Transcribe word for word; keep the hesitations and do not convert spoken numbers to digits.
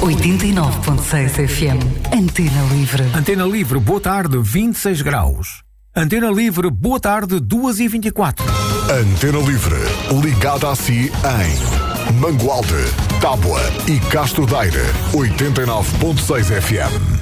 oitenta e nove ponto seis F M. Antena Livre. Antena Livre, boa tarde, vinte e seis graus. Antena Livre, boa tarde, duas e vinte e quatro. Antena Livre, ligada a si em Mangualde, Tábua e Castro Daire, oitenta e nove ponto seis F M.